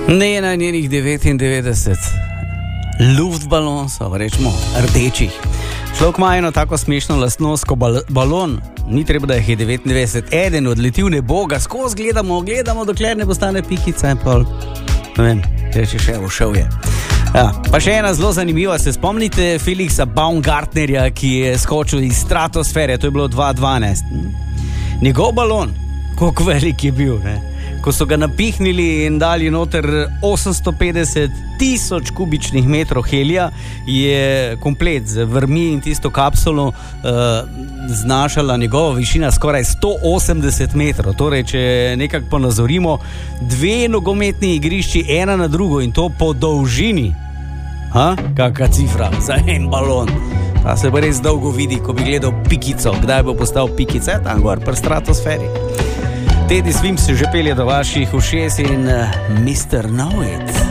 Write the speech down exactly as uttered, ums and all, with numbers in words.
Ne na njenih devetindevetdeset luftbalonsov, rečemo rdečih. Človek ima eno tako smešno lastnost, ko bal- balon, ni treba, da jih je devetindevetdeset, eden odleti v nebo, ga skozi gledamo, gledamo, dokler ne postane pikica in pol, ne vem, reči še, všel je. Ja, pa še ena zelo zanimiva, se spomnite Felixa Baumgartnerja, ki je skočil iz stratosfere, to je bilo dva tisoč dvanajst. Njegov balon, koliko velik je bil, ne? Ko so ga napihnili in dali noter osemsto petdeset tisoč kubičnih metrov helija, je komplet z vrmi in tisto kapsulo uh, znašala njegova višina skoraj sto osemdeset metrov. Torej, če nekako ponazorimo, dve nogometni igrišči ena na drugo in to po dolžini. Ha? Kaka cifra za en balon. Ta se pa res dolgo vidi, ko bi gledal pikico. Kdaj bo postal pikica? Tam gor pri stratosferi. Teddy Swims se že pelje do vaših ušes in uh, mister Know It.